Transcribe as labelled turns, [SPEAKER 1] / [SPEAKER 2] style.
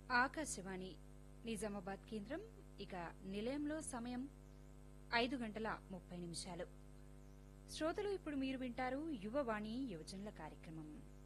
[SPEAKER 1] ఆకాశవాణి నిజామాబాద్ కేంద్రం. ఇక నిలయంలో సమయం 5:30 శ్రోతలు ఇప్పుడు మీరు వింటారు యువవాణి యువజనుల కార్యక్రమం.